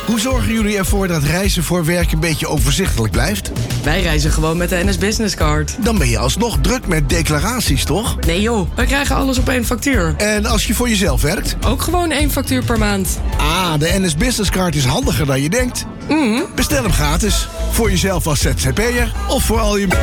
Hoe zorgen jullie ervoor dat reizen voor werk een beetje overzichtelijk blijft? Wij reizen gewoon met de NS Business Card. Dan ben je alsnog druk met declaraties, toch? Nee joh, wij krijgen alles op één factuur. En als je voor jezelf werkt? Ook gewoon 1 factuur per maand. Ah, de NS Business Card is handiger dan je denkt. Bestel hem gratis. Voor jezelf als ZZP'er of voor al je...